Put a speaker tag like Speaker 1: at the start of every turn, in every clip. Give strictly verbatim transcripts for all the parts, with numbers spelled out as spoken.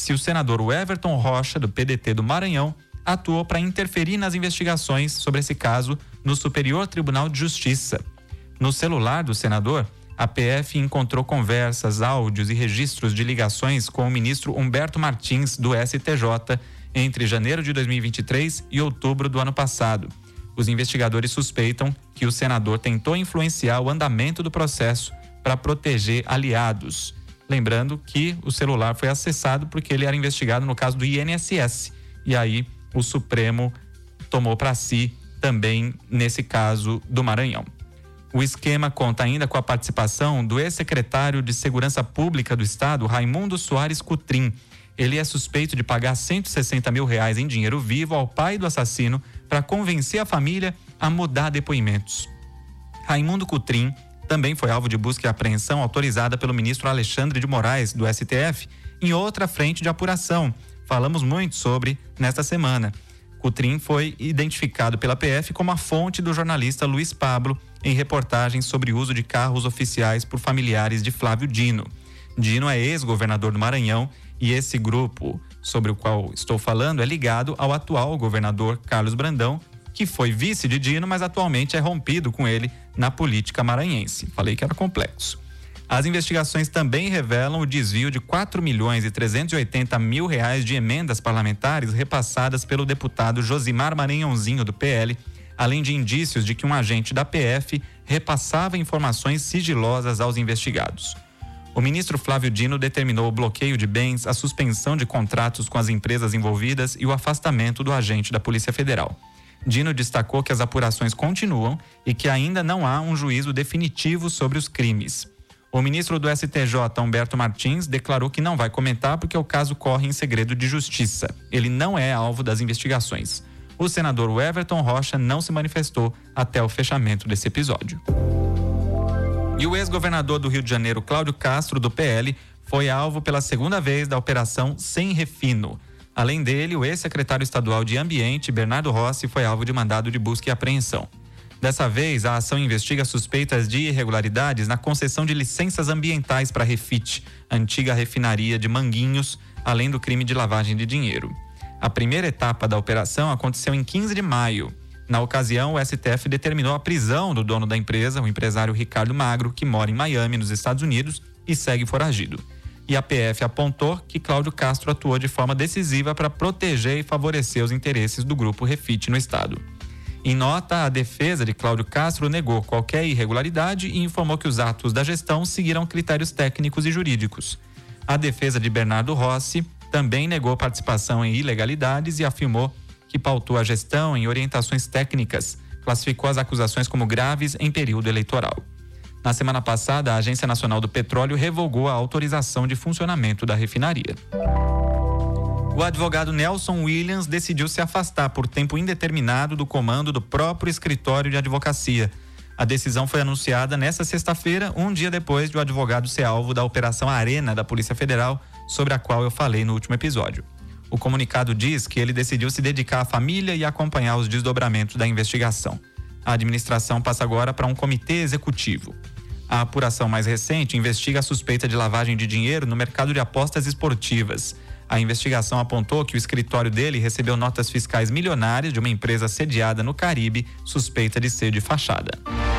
Speaker 1: se o senador Everton Rocha, do P D T do Maranhão, atuou para interferir nas investigações sobre esse caso no Superior Tribunal de Justiça. No celular do senador, a P F encontrou conversas, áudios e registros de ligações com o ministro Humberto Martins, do S T J, entre janeiro de dois mil e vinte e três e outubro do ano passado. Os investigadores suspeitam que o senador tentou influenciar o andamento do processo para proteger aliados. Lembrando que o celular foi acessado porque ele era investigado no caso do I N S S. E aí o Supremo tomou para si também nesse caso do Maranhão. O esquema conta ainda com a participação do ex-secretário de Segurança Pública do Estado, Raimundo Soares Cutrim. Ele é suspeito de pagar cento e sessenta mil reais em dinheiro vivo ao pai do assassino para convencer a família a mudar depoimentos. Raimundo Cutrim também foi alvo de busca e apreensão autorizada pelo ministro Alexandre de Moraes, do S T F, em outra frente de apuração. Falamos muito sobre nesta semana. Cutrim foi identificado pela P F como a fonte do jornalista Luiz Pablo em reportagens sobre o uso de carros oficiais por familiares de Flávio Dino. Dino é ex-governador do Maranhão e esse grupo sobre o qual estou falando é ligado ao atual governador Carlos Brandão, que foi vice de Dino, mas atualmente é rompido com ele na política maranhense. Falei que era complexo. As investigações também revelam o desvio de quatro milhões e trezentos e oitenta mil reais de emendas parlamentares repassadas pelo deputado Josimar Maranhãozinho, do P L, além de indícios de que um agente da P F repassava informações sigilosas aos investigados. O ministro Flávio Dino determinou o bloqueio de bens, a suspensão de contratos com as empresas envolvidas e o afastamento do agente da Polícia Federal. Dino destacou que as apurações continuam e que ainda não há um juízo definitivo sobre os crimes. O ministro do S T J, Humberto Martins, declarou que não vai comentar porque o caso corre em segredo de justiça. Ele não é alvo das investigações. O senador Everton Rocha não se manifestou até o fechamento desse episódio. E o ex-governador do Rio de Janeiro, Cláudio Castro, do P L, foi alvo pela segunda vez da Operação Sem Refino. Além dele, o ex-secretário estadual de Ambiente, Bernardo Rossi, foi alvo de mandado de busca e apreensão. Dessa vez, a ação investiga suspeitas de irregularidades na concessão de licenças ambientais para a Refit, antiga refinaria de Manguinhos, além do crime de lavagem de dinheiro. A primeira etapa da operação aconteceu em quinze de maio. Na ocasião, o S T F determinou a prisão do dono da empresa, o empresário Ricardo Magro, que mora em Miami, nos Estados Unidos, e segue foragido. E a P F apontou que Cláudio Castro atuou de forma decisiva para proteger e favorecer os interesses do grupo Refit no estado. Em nota, a defesa de Cláudio Castro negou qualquer irregularidade e informou que os atos da gestão seguiram critérios técnicos e jurídicos. A defesa de Bernardo Rossi também negou participação em ilegalidades e afirmou que pautou a gestão em orientações técnicas, classificou as acusações como graves em período eleitoral. Na semana passada, a Agência Nacional do Petróleo revogou a autorização de funcionamento da refinaria. O advogado Nelson Williams decidiu se afastar por tempo indeterminado do comando do próprio escritório de advocacia. A decisão foi anunciada nesta sexta-feira, um dia depois de o advogado ser alvo da Operação Arena da Polícia Federal, sobre a qual eu falei no último episódio. O comunicado diz que ele decidiu se dedicar à família e acompanhar os desdobramentos da investigação. A administração passa agora para um comitê executivo. A apuração mais recente investiga a suspeita de lavagem de dinheiro no mercado de apostas esportivas. A investigação apontou que o escritório dele recebeu notas fiscais milionárias de uma empresa sediada no Caribe, suspeita de ser de fachada.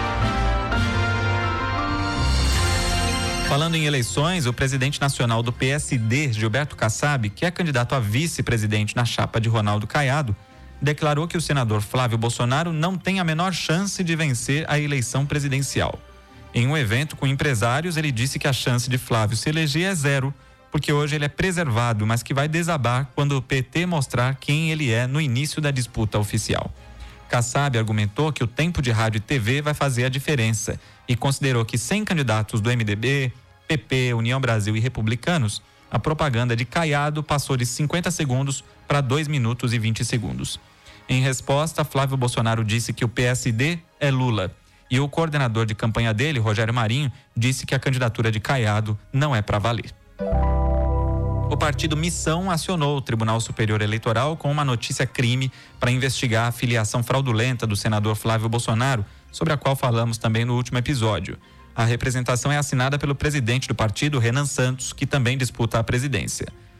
Speaker 1: Falando em eleições, o presidente nacional do P S D, Gilberto Kassab, que é candidato a vice-presidente na chapa de Ronaldo Caiado, declarou que o senador Flávio Bolsonaro não tem a menor chance de vencer a eleição presidencial. Em um evento com empresários, ele disse que a chance de Flávio se eleger é zero, porque hoje ele é preservado, mas que vai desabar quando o P T mostrar quem ele é no início da disputa oficial. Kassab argumentou que o tempo de rádio e T V vai fazer a diferença e considerou que sem candidatos do M D B, P P, União Brasil e Republicanos, a propaganda de Caiado passou de cinquenta segundos para dois minutos e vinte segundos. Em resposta, Flávio Bolsonaro disse que o P S D é Lula. E o coordenador de campanha dele, Rogério Marinho, disse que a candidatura de Caiado não é para valer. O partido Missão acionou o Tribunal Superior Eleitoral com uma notícia crime para investigar a filiação fraudulenta do senador Flávio Bolsonaro, sobre a qual falamos também no último episódio. A representação é assinada pelo presidente do partido, Renan Santos, que também disputa a presidência.